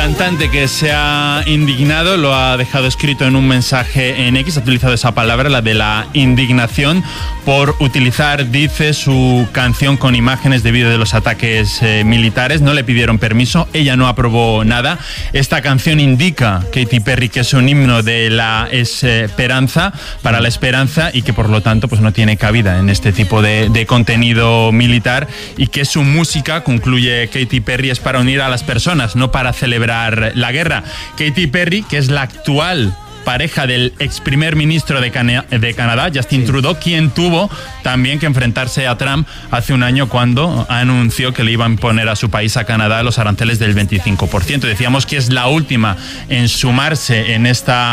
cantante que se ha indignado lo ha dejado escrito en un mensaje en X, ha utilizado esa palabra, la de la indignación, por utilizar, dice, su canción con imágenes de vídeo de los ataques militares. No le pidieron permiso, ella no aprobó nada. Esta canción indica, Katy Perry, que es un himno de la esperanza, para la esperanza, y que por lo tanto pues no tiene cabida en este tipo de contenido militar, y que su música, concluye Katy Perry, es para unir a las personas, no para celebrar la guerra. Katy Perry, que es la actual pareja del ex primer ministro de Canadá, Justin Trudeau, quien tuvo también que enfrentarse a Trump hace un año cuando anunció que le iba a imponer a su país, a Canadá, los aranceles del 25%. Decíamos que es la última en sumarse en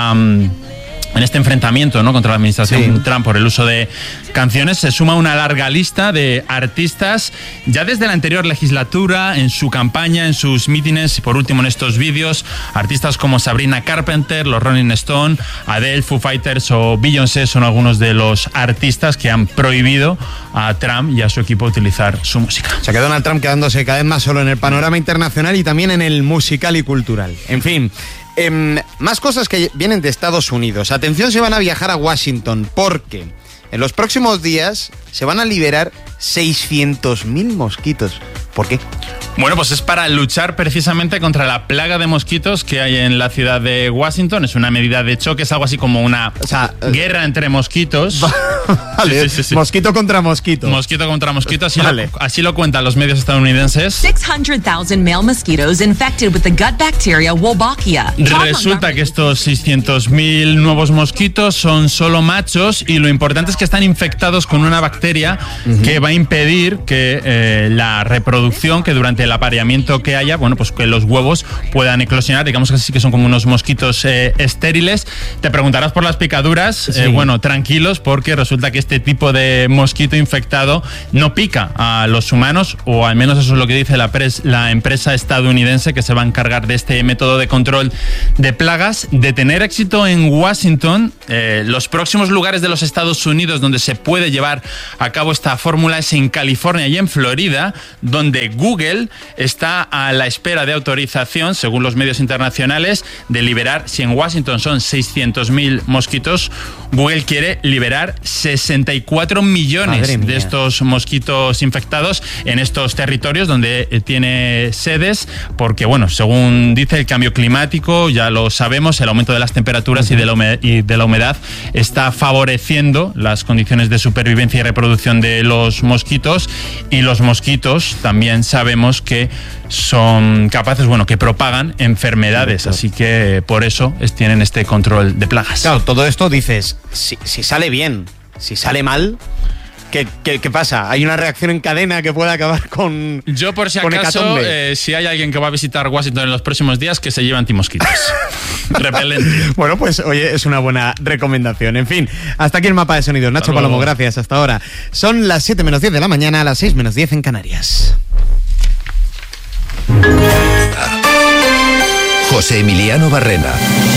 este enfrentamiento, ¿no?, contra la administración Trump por el uso de canciones. Se suma una larga lista de artistas ya desde la anterior legislatura, en su campaña, en sus mítines y por último en estos vídeos. Artistas como Sabrina Carpenter, los Rolling Stones, Adele, Foo Fighters o Beyoncé son algunos de los artistas que han prohibido a Trump y a su equipo utilizar su música. O sea que Donald Trump quedándose cada vez más solo en el panorama internacional y también en el musical y cultural. En fin. Más cosas que vienen de Estados Unidos. Atención, se van a viajar a Washington porque en los próximos días se van a liberar 600.000 mosquitos. ¿Por qué? Bueno, pues es para luchar precisamente contra la plaga de mosquitos que hay en la ciudad de Washington. Es una medida de choque, es algo así como una guerra entre mosquitos. Vale, sí. Mosquito contra mosquito. Mosquito contra mosquito, así lo cuentan los medios estadounidenses. 600,000 male mosquitoes infected with the gut bacteria Wolbachia. Resulta que estos 600.000 nuevos mosquitos son solo machos y lo importante es que están infectados con una bacteria que va a impedir que la reproducción, que durante el apareamiento que haya, bueno, pues que los huevos puedan eclosionar. Digamos que sí que son como unos mosquitos estériles. Te preguntarás por las picaduras. Bueno, tranquilos, porque resulta que este tipo de mosquito infectado no pica a los humanos, o al menos eso es lo que dice la empresa estadounidense que se va a encargar de este método de control de plagas. De tener éxito en Washington, los próximos lugares de los Estados Unidos donde se puede llevar a cabo esta fórmula es en California y en Florida, donde Google está a la espera de autorización, según los medios internacionales, de liberar, si en Washington son 600.000 mosquitos, Google quiere liberar 64 millones de estos mosquitos infectados en estos territorios donde tiene sedes, porque, bueno, según dice el cambio climático, ya lo sabemos, el aumento de las temperaturas y de la humedad está favoreciendo las condiciones de supervivencia y reproducción de los mosquitos, y los mosquitos también sabemos que son capaces, que propagan enfermedades, así que por eso tienen este control de plagas. Claro, todo esto dices, si sale bien, si sale mal, ¿Qué pasa? ¿Hay una reacción en cadena que pueda acabar con... Yo, por si acaso, si hay alguien que va a visitar Washington en los próximos días, que se lleve antimosquitos. Repelente. Bueno, pues oye, es una buena recomendación. En fin, hasta aquí el mapa de sonidos. Nacho Palomo, gracias. Hasta ahora. Son las 7:10 de la mañana, las 6:10 en Canarias. José Emiliano Barrena.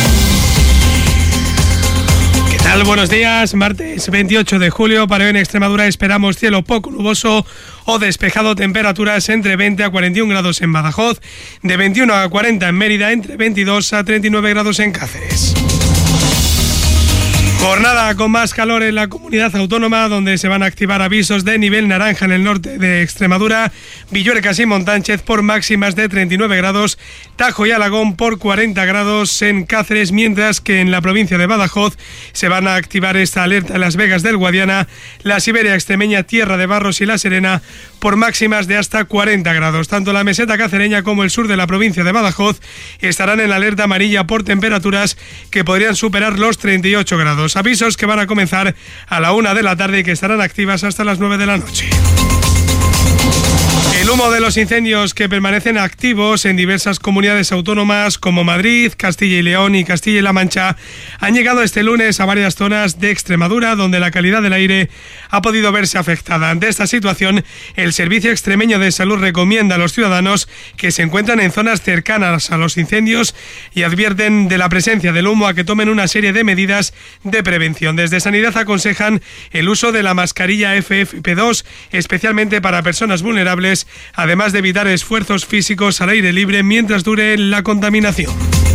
Buenos días, martes 28 de julio. Para hoy en Extremadura esperamos cielo poco nuboso o despejado, temperaturas entre 20 a 41 grados en Badajoz, de 21 a 40 en Mérida, entre 22 a 39 grados en Cáceres. Jornada con más calor en la comunidad autónoma, donde se van a activar avisos de nivel naranja en el norte de Extremadura, Villuercas y Montánchez por máximas de 39 grados, Tajo y Alagón por 40 grados en Cáceres, mientras que en la provincia de Badajoz se van a activar esta alerta en Las Vegas del Guadiana, la Siberia extremeña, Tierra de Barros y La Serena por máximas de hasta 40 grados. Tanto la meseta cacereña como el sur de la provincia de Badajoz estarán en la alerta amarilla por temperaturas que podrían superar los 38 grados. Avisos que van a comenzar a la 1 de la tarde y que estarán activas hasta las 9 de la noche. El humo de los incendios que permanecen activos en diversas comunidades autónomas como Madrid, Castilla y León y Castilla y La Mancha han llegado este lunes a varias zonas de Extremadura, donde la calidad del aire ha podido verse afectada. Ante esta situación, el Servicio Extremeño de Salud recomienda a los ciudadanos que se encuentran en zonas cercanas a los incendios y advierten de la presencia del humo a que tomen una serie de medidas de prevención. Desde Sanidad aconsejan el uso de la mascarilla FFP2, especialmente para personas vulnerables además de evitar esfuerzos físicos al aire libre mientras dure la contaminación.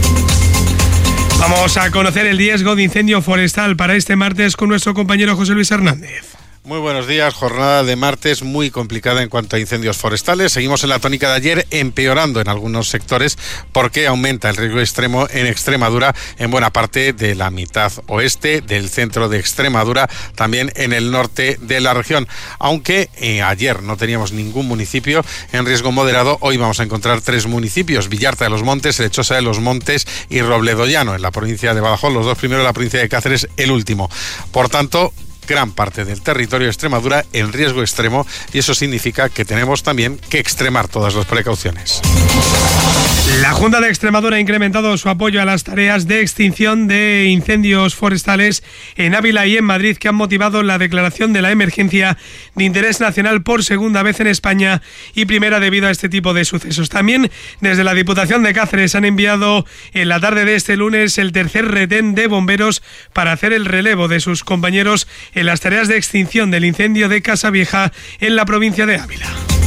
Vamos a conocer el riesgo de incendio forestal para este martes con nuestro compañero José Luis Hernández. Muy buenos días, jornada de martes muy complicada en cuanto a incendios forestales. Seguimos en la tónica de ayer, empeorando en algunos sectores porque aumenta el riesgo extremo en Extremadura, en buena parte de la mitad oeste del centro de Extremadura, también en el norte de la región. Aunque ayer no teníamos ningún municipio en riesgo moderado, hoy vamos a encontrar 3 municipios: Villarta de los Montes, Lechosa de los Montes y Robledo Llano, en la provincia de Badajoz, los 2 primeros, la provincia de Cáceres el último. Por tanto, gran parte del territorio de Extremadura en riesgo extremo, y eso significa que tenemos también que extremar todas las precauciones. La Junta de Extremadura ha incrementado su apoyo a las tareas de extinción de incendios forestales en Ávila y en Madrid, que han motivado la declaración de la emergencia de interés nacional por segunda vez en España y primera debido a este tipo de sucesos. También desde la Diputación de Cáceres han enviado en la tarde de este lunes el tercer retén de bomberos para hacer el relevo de sus compañeros en las tareas de extinción del incendio de Casavieja en la provincia de Ávila.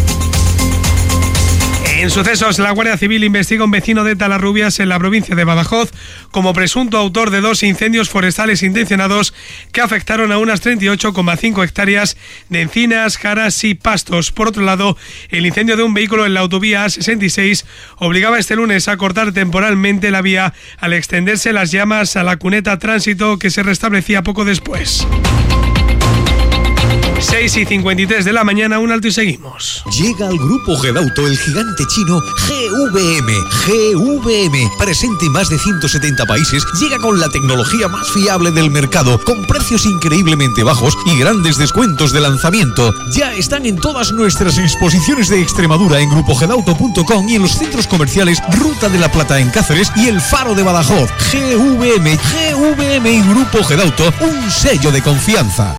En sucesos, la Guardia Civil investiga a un vecino de Talarrubias en la provincia de Badajoz como presunto autor de 2 incendios forestales intencionados que afectaron a unas 38,5 hectáreas de encinas, jaras y pastos. Por otro lado, el incendio de un vehículo en la autovía A66 obligaba este lunes a cortar temporalmente la vía al extenderse las llamas a la cuneta Tránsito, que se restablecía poco después. 6:53 de la mañana, un alto y seguimos. Llega al Grupo Gedauto el gigante chino GVM, presente en más de 170 países, llega con la tecnología más fiable del mercado, con precios increíblemente bajos y grandes descuentos de lanzamiento. Ya están en todas nuestras exposiciones de Extremadura en grupogedauto.com y en los centros comerciales Ruta de la Plata en Cáceres y El Faro de Badajoz. GVM y Grupo Gedauto, un sello de confianza.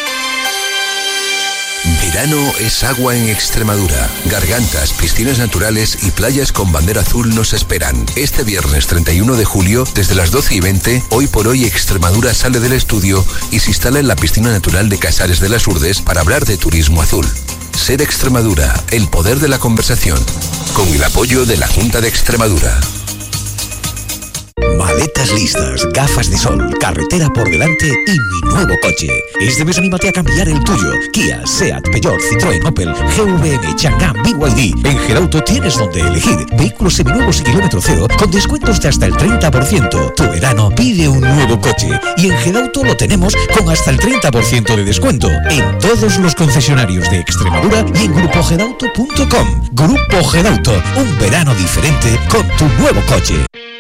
Verano es agua en Extremadura. Gargantas, piscinas naturales y playas con bandera azul nos esperan. Este viernes 31 de julio, desde las 12:20, Hoy por Hoy Extremadura sale del estudio y se instala en la piscina natural de Casares de las Urdes para hablar de turismo azul. Ser Extremadura, el poder de la conversación. Con el apoyo de la Junta de Extremadura. Maletas listas, gafas de sol, carretera por delante y mi nuevo coche. Este mes anímate a cambiar el tuyo. Kia, Seat, Peugeot, Citroën, Opel, GVM, Chang'an, BYD. En Gedauto tienes donde elegir. Vehículos seminuevos y kilómetro cero con descuentos de hasta el 30%. Tu verano pide un nuevo coche. Y en Gedauto lo tenemos con hasta el 30% de descuento. En todos los concesionarios de Extremadura y en grupogedauto.com. Grupo Gedauto, un verano diferente con tu nuevo coche.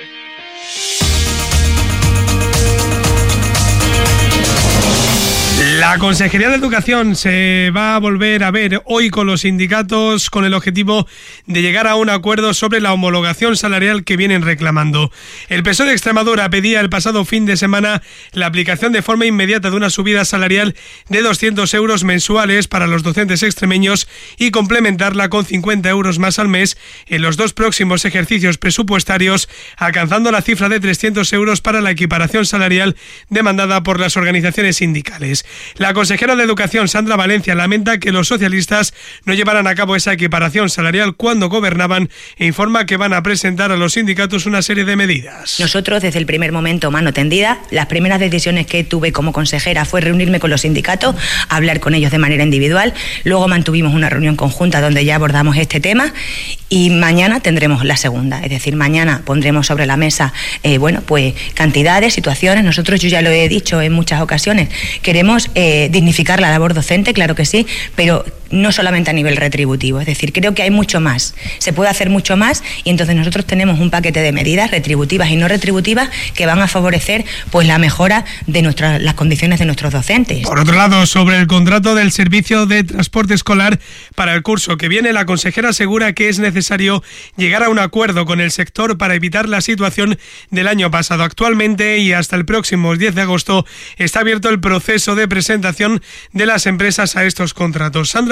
La Consejería de Educación se va a volver a ver hoy con los sindicatos con el objetivo de llegar a un acuerdo sobre la homologación salarial que vienen reclamando. El PSOE de Extremadura pedía el pasado fin de semana la aplicación de forma inmediata de una subida salarial de 200 euros mensuales para los docentes extremeños y complementarla con 50 euros más al mes en los 2 próximos ejercicios presupuestarios, alcanzando la cifra de 300 euros para la equiparación salarial demandada por las organizaciones sindicales. La consejera de Educación, Sandra Valencia, lamenta que los socialistas no llevaran a cabo esa equiparación salarial cuando gobernaban e informa que van a presentar a los sindicatos una serie de medidas. Nosotros, desde el primer momento, mano tendida, las primeras decisiones que tuve como consejera fue reunirme con los sindicatos, hablar con ellos de manera individual, luego mantuvimos una reunión conjunta donde ya abordamos este tema y mañana tendremos la segunda, es decir, mañana pondremos sobre la mesa, cantidades, situaciones. Nosotros, yo ya lo he dicho en muchas ocasiones, queremos dignificar la labor docente, claro que sí, pero no solamente a nivel retributivo, es decir, creo que hay mucho más, se puede hacer mucho más y entonces nosotros tenemos un paquete de medidas retributivas y no retributivas que van a favorecer la mejora de las condiciones de nuestros docentes. Por otro lado, sobre el contrato del servicio de transporte escolar para el curso que viene, la consejera asegura que es necesario llegar a un acuerdo con el sector para evitar la situación del año pasado. Actualmente y hasta el próximo 10 de agosto está abierto el proceso de presentación de las empresas a estos contratos. Sandra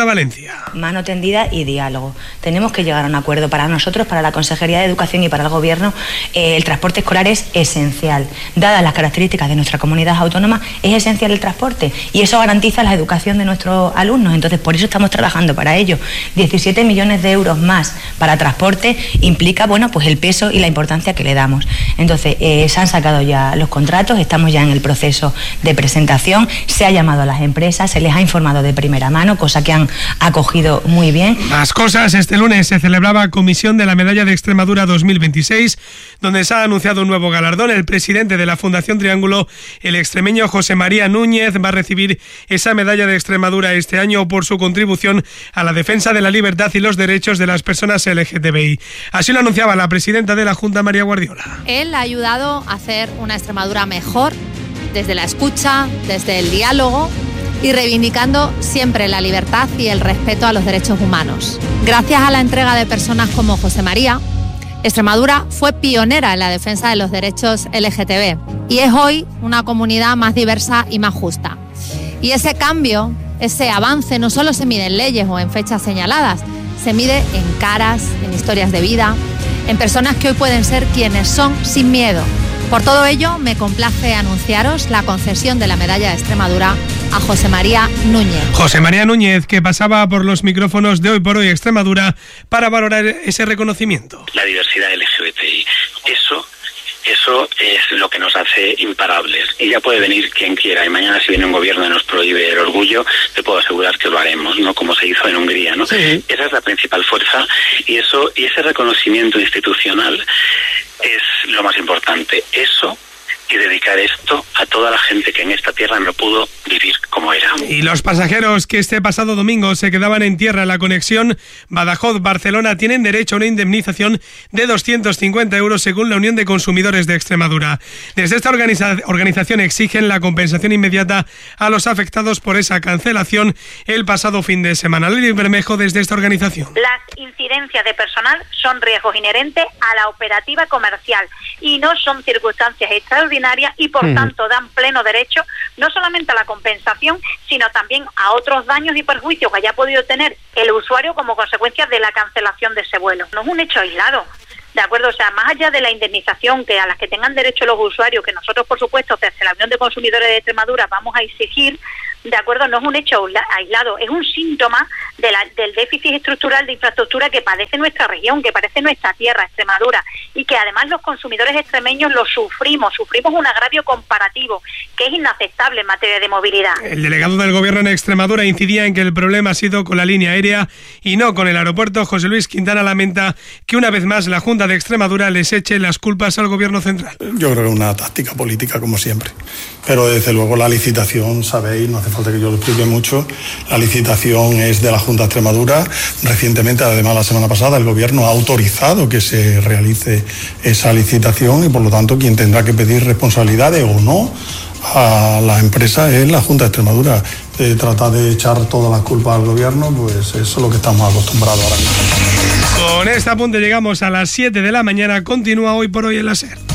Valencia. Mano tendida y diálogo. Tenemos que llegar a un acuerdo. Para nosotros, para la Consejería de Educación y para el Gobierno, el transporte escolar es esencial. Dadas las características de nuestra comunidad autónoma, es esencial el transporte y eso garantiza la educación de nuestros alumnos. Entonces, por eso estamos trabajando para ello. 17 millones de euros más para transporte implica, bueno, pues el peso y la importancia que le damos. Entonces, se han sacado ya los contratos, estamos ya en el proceso de presentación, se ha llamado a las empresas, se les ha informado de primera mano, cosa que han acogido muy bien. Más cosas. Este lunes se celebraba Comisión de la Medalla de Extremadura 2026, donde se ha anunciado un nuevo galardón. El presidente de la Fundación Triángulo, el extremeño José María Núñez, va a recibir esa medalla de Extremadura este año por su contribución a la defensa de la libertad y los derechos de las personas LGTBI. Así lo anunciaba la presidenta de la Junta, María Guardiola. Él ha ayudado a hacer una Extremadura mejor desde la escucha, desde el diálogo y reivindicando siempre la libertad y el respeto a los derechos humanos. Gracias a la entrega de personas como José María, Extremadura fue pionera en la defensa de los derechos LGTB y es hoy una comunidad más diversa y más justa. Y ese cambio, ese avance no solo se mide en leyes o en fechas señaladas, se mide en caras, en historias de vida, en personas que hoy pueden ser quienes son sin miedo. Por todo ello, me complace anunciaros la concesión de la medalla de Extremadura a José María Núñez. José María Núñez, que pasaba por los micrófonos de Hoy por Hoy Extremadura para valorar ese reconocimiento. La diversidad LGBTI, eso es lo que nos hace imparables. Y ya puede venir quien quiera. Y mañana, si viene un gobierno y nos prohíbe el orgullo, te puedo asegurar que lo haremos, no como se hizo en Hungría, ¿no? Sí. Esa es la principal fuerza y ese reconocimiento institucional es lo más importante. Eso y dedicar esto a toda la gente que en esta tierra no pudo vivir como era. Y los pasajeros que este pasado domingo se quedaban en tierra en la conexión Badajoz-Barcelona tienen derecho a una indemnización de 250 euros según la Unión de Consumidores de Extremadura. Desde esta organización exigen la compensación inmediata a los afectados por esa cancelación el pasado fin de semana. Lili Bermejo, desde esta organización. Las incidencias de personal son riesgos inherentes a la operativa comercial y no son circunstancias extraordinarias y por tanto dan pleno derecho no solamente a la compensación, sino también a otros daños y perjuicios que haya podido tener el usuario como consecuencia de la cancelación de ese vuelo. No es un hecho aislado, ¿de acuerdo? O sea, más allá de la indemnización que a las que tengan derecho los usuarios, que nosotros, por supuesto, desde la Unión de Consumidores de Extremadura vamos a exigir, ¿de acuerdo? No es un hecho aislado, es un síntoma del déficit estructural de infraestructura que padece nuestra región, que padece nuestra tierra, Extremadura, y que además los consumidores extremeños lo sufrimos un agravio comparativo que es inaceptable en materia de movilidad. El delegado del Gobierno en Extremadura incidía en que el problema ha sido con la línea aérea y no con el aeropuerto. José Luis Quintana lamenta que una vez más la Junta de Extremadura les eche las culpas al Gobierno central. Yo creo que es una táctica política como siempre, pero desde luego la licitación, sabéis, no hace falta que yo lo explique mucho, la licitación es de la Junta de Extremadura. Recientemente, además la semana pasada, el Gobierno ha autorizado que se realice esa licitación y por lo tanto quien tendrá que pedir responsabilidades o no a la empresa es la Junta de Extremadura. Tratar de echar todas las culpas al Gobierno, pues eso es lo que estamos acostumbrados ahora mismo. Con este apunte llegamos a las 7 de la mañana. Continúa Hoy por Hoy en la SER.